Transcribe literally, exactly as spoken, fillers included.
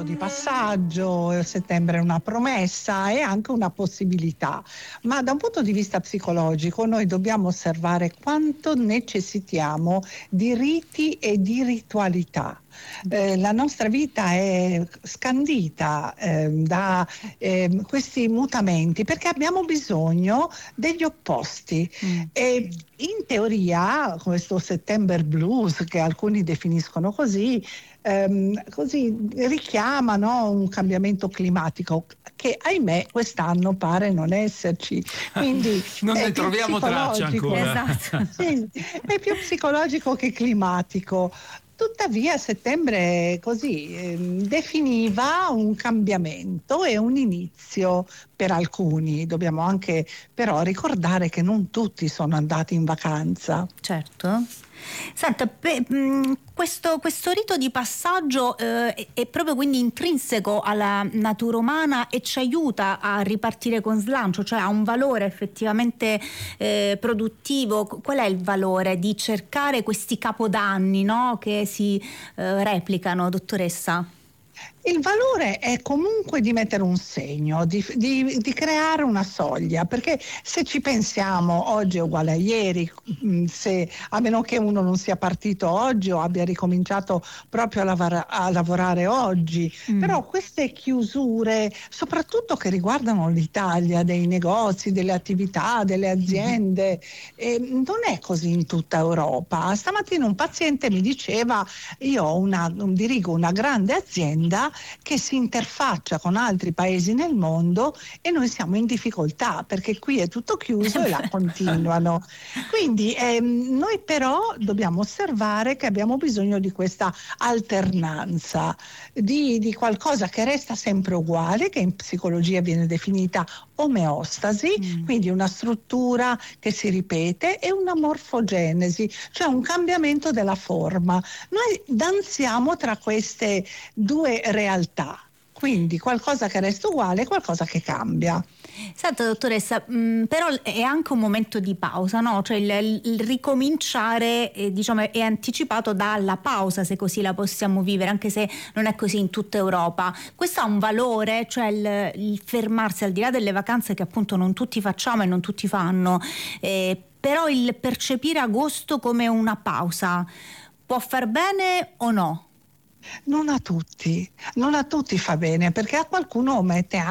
di passaggio, settembre è una promessa e anche una possibilità, ma da un punto di vista psicologico noi dobbiamo osservare quanto necessitiamo di riti e di ritualità. Eh, la nostra vita è scandita eh, da eh, questi mutamenti perché abbiamo bisogno degli opposti mm. e in teoria questo September blues, che alcuni definiscono così, ehm, così richiama, no, un cambiamento climatico che ahimè quest'anno pare non esserci, quindi non ne troviamo traccia ancora. Esatto. Sì, è più psicologico che climatico. Tuttavia settembre così eh, definiva un cambiamento e un inizio per alcuni. Dobbiamo anche però ricordare che non tutti sono andati in vacanza. Certo. Senta, pe, mh, questo, questo rito di passaggio eh, è, è proprio quindi intrinseco alla natura umana e ci aiuta a ripartire con slancio, cioè ha un valore effettivamente eh, produttivo. Qual è il valore di cercare questi capodanni, no, che si eh, replicano, dottoressa? Il valore è comunque di mettere un segno, di, di, di creare una soglia, perché se ci pensiamo oggi è uguale a ieri, se, a meno che uno non sia partito oggi o abbia ricominciato proprio a, lavora, a lavorare oggi, mm. però queste chiusure, soprattutto che riguardano l'Italia, dei negozi, delle attività, delle aziende, mm. eh, non è così in tutta Europa. Stamattina un paziente mi diceva: io ho una, dirigo una grande azienda che si interfaccia con altri paesi nel mondo e noi siamo in difficoltà perché qui è tutto chiuso e là continuano. Quindi ehm, noi però dobbiamo osservare che abbiamo bisogno di questa alternanza, di, di qualcosa che resta sempre uguale, che in psicologia viene definita omeostasi, mm. quindi una struttura che si ripete, e una morfogenesi, cioè un cambiamento della forma. Noi danziamo tra queste due realtà, quindi qualcosa che resta uguale e qualcosa che cambia. Senta dottoressa, mh, però è anche un momento di pausa, no? Cioè il, il ricominciare eh, diciamo è anticipato dalla pausa, se così la possiamo vivere, anche se non è così in tutta Europa. Questo ha un valore, cioè il, il fermarsi, al di là delle vacanze che appunto non tutti facciamo e non tutti fanno, eh, però il percepire agosto come una pausa può far bene o no? Non a tutti, non a tutti fa bene, perché a qualcuno mette